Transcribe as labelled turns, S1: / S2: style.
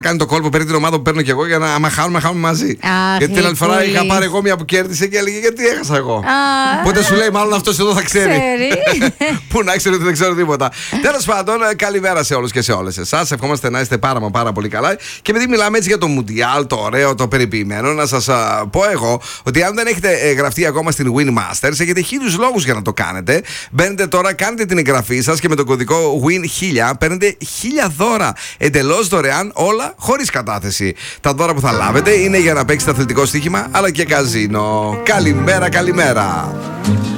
S1: κάνει το κόλπο περί την ομάδα που παίρνω κι εγώ για να άμα χάνουμε μαζί. Γιατί την άλλη φορά είχα πάρει εγώ μια που κέρδισε και έλεγε γιατί έχασα εγώ. Οπότε σου λέει μάλλον αυτός εδώ θα ξέρει. Πού να ξέρει ότι δεν ξέρω τίποτα. Τέλος πάντων, καλημέρα σε όλους και σε όλες εσάς. Ευχόμαστε να είστε πάρα πολύ καλά. Και επειδή μιλάμε έτσι για το Μουντιάλ, το ωραίο, το περιποιημένο, να σας πω εγώ ότι αν δεν έχετε γραφτεί ακόμα στην Win Masters, έχετε 1000 λόγους για να το κάνετε. Μπαίνετε τώρα, κάνετε την εγγραφή σας και με το κωδικό WIN1000 παίρνετε 1000 δώρα εντελώς δωρεάν, όλα χωρίς κατάθεση. Τα δώρα που θα λάβετε είναι για να παίξετε αθλητικό στοίχημα αλλά και καζίνο. Καλημέρα.